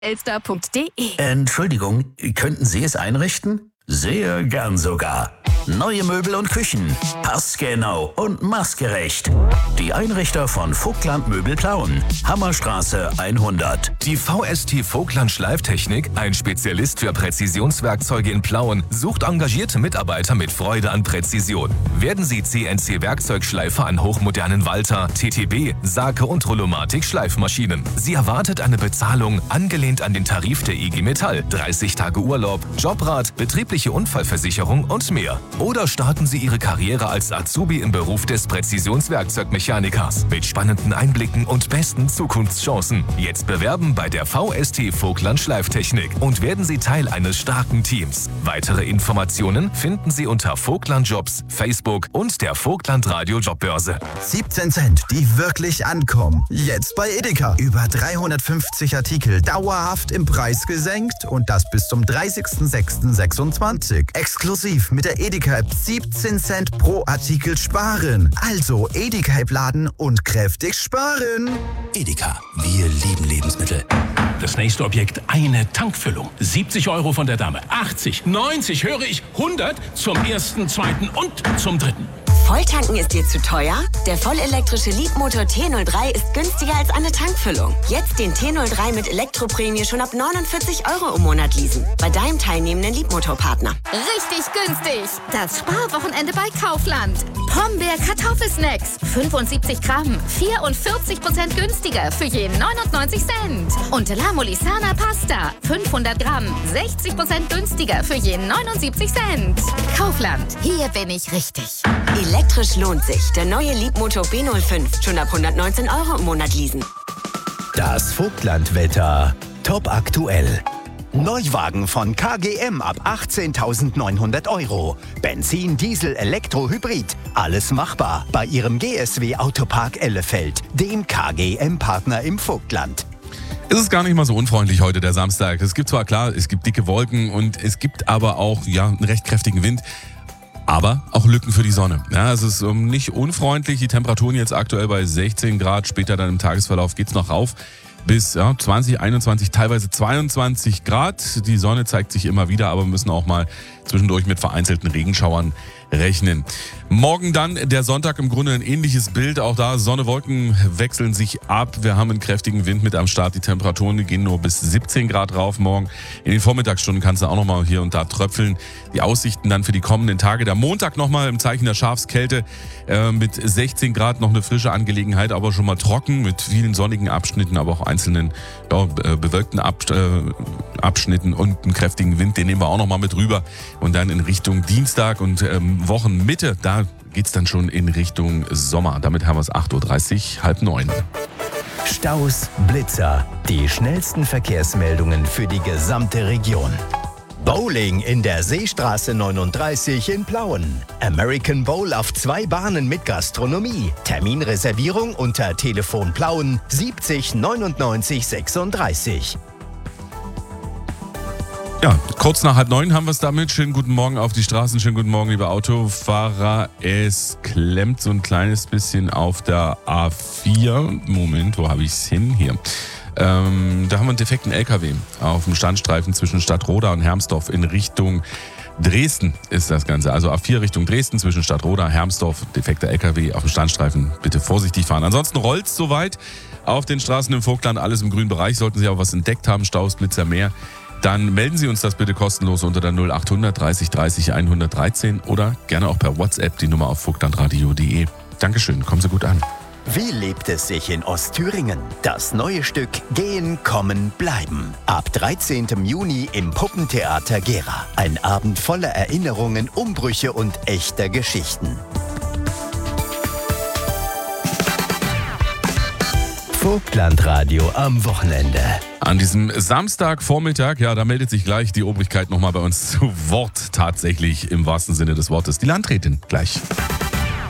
Elster.de. Entschuldigung, könnten Sie es einrichten? Sehr gern sogar. Neue Möbel und Küchen. Passgenau und maßgerecht. Die Einrichter von Vogtland Möbel Plauen. Hammerstraße 100. Die VST Vogtland Schleiftechnik, ein Spezialist für Präzisionswerkzeuge in Plauen, sucht engagierte Mitarbeiter mit Freude an Präzision. Werden Sie CNC-Werkzeugschleifer an hochmodernen Walter, TTB, Sake und Rolomatik Schleifmaschinen. Sie erwartet eine Bezahlung angelehnt an den Tarif der IG Metall, 30 Tage Urlaub, Jobrat, betriebliche Unfallversicherung und mehr. Oder starten Sie Ihre Karriere als Azubi im Beruf des Präzisionswerkzeugmechanikers mit spannenden Einblicken und besten Zukunftschancen. Jetzt bewerben bei der VST Vogtland Schleiftechnik und werden Sie Teil eines starken Teams. Weitere Informationen finden Sie unter Vogtland Jobs, Facebook und der Vogtland Radio Jobbörse. 17 Cent, die wirklich ankommen. Jetzt bei Edeka. Über 350 Artikel dauerhaft im Preis gesenkt und das bis zum 30.06.26. Exklusiv mit der Edeka-App 17 Cent pro Artikel sparen. Also Edeka-App laden und kräftig sparen. Edeka, wir lieben Lebensmittel. Das nächste Objekt, eine Tankfüllung. 70 € von der Dame, 80, 90, höre ich, 100 zum ersten, zweiten und zum dritten. Volltanken ist dir zu teuer? Der vollelektrische Leapmotor T03 ist günstiger als eine Tankfüllung. Jetzt den T03 mit Elektroprämie schon ab 49 € im Monat leasen. Bei deinem teilnehmenden Leapmotor-Partner. Richtig günstig. Das Sparwochenende bei Kaufland. Pombeer Kartoffelsnacks. 75 Gramm. 44% günstiger für je 99 Cent. Und La Molisana Pasta. 500 Gramm. 60% günstiger für je 79 Cent. Kaufland. Hier bin ich richtig. Elektrisch lohnt sich. Der neue Leapmotor B05. Schon ab 119 € im Monat leasen. Das Vogtlandwetter. Top aktuell. Neuwagen von KGM ab 18.900 €. Benzin, Diesel, Elektro, Hybrid. Alles machbar bei Ihrem GSW Autopark Ellefeld, dem KGM-Partner im Vogtland. Es ist gar nicht mal so unfreundlich heute, der Samstag. Es gibt zwar klar, es gibt dicke Wolken und es gibt aber auch einen recht kräftigen Wind. Aber auch Lücken für die Sonne. Ja, es ist nicht unfreundlich. Die Temperaturen jetzt aktuell bei 16 Grad. Später dann im Tagesverlauf geht's noch rauf bis 20, 21, teilweise 22 Grad. Die Sonne zeigt sich immer wieder, aber wir müssen auch mal zwischendurch mit vereinzelten Regenschauern rechnen. Morgen dann der Sonntag, im Grunde ein ähnliches Bild. Auch da Sonne, Wolken wechseln sich ab. Wir haben einen kräftigen Wind mit am Start. Die Temperaturen gehen nur bis 17 Grad rauf morgen. In den Vormittagsstunden kannst du auch nochmal hier und da tröpfeln. Die Aussichten dann für die kommenden Tage. Der Montag nochmal im Zeichen der Schafskälte mit 16 Grad, noch eine frische Angelegenheit, aber schon mal trocken mit vielen sonnigen Abschnitten, aber auch einzelnen bewölkten Abschnitten und einem kräftigen Wind. Den nehmen wir auch nochmal mit rüber. Und dann in Richtung Dienstag und Wochenmitte, da geht's dann schon in Richtung Sommer. Damit haben wir es 8.30 Uhr, 8:30. Staus, Blitzer. Die schnellsten Verkehrsmeldungen für die gesamte Region. Bowling in der Seestraße 39 in Plauen. American Bowl auf 2 Bahnen mit Gastronomie. Terminreservierung unter Telefon Plauen 70 99 36. Ja, kurz nach 8:30 haben wir es damit. Schönen guten Morgen auf die Straßen, schönen guten Morgen, liebe Autofahrer. Es klemmt so ein kleines bisschen auf der A4. Moment, wo habe ich es hin? Hier. Da haben wir einen defekten LKW auf dem Standstreifen zwischen Stadtroda und Hermsdorf in Richtung Dresden ist das Ganze. Also A4 Richtung Dresden zwischen Stadtroda, Hermsdorf, defekter LKW auf dem Standstreifen. Bitte vorsichtig fahren. Ansonsten rollt es soweit auf den Straßen im Vogtland, alles im grünen Bereich. Sollten Sie auch was entdeckt haben, Staus, Blitzer, mehr, dann melden Sie uns das bitte kostenlos unter der 0800 30 30 113 oder gerne auch per WhatsApp die Nummer auf vogtlandradio.de. Dankeschön, kommen Sie gut an. Wie lebt es sich in Ostthüringen? Das neue Stück Gehen, Kommen, Bleiben. Ab 13. Juni im Puppentheater Gera. Ein Abend voller Erinnerungen, Umbrüche und echter Geschichten. Vogtlandradio am Wochenende. An diesem Samstagvormittag, da meldet sich gleich die Obrigkeit nochmal bei uns zu Wort, tatsächlich im wahrsten Sinne des Wortes. Die Landrätin gleich.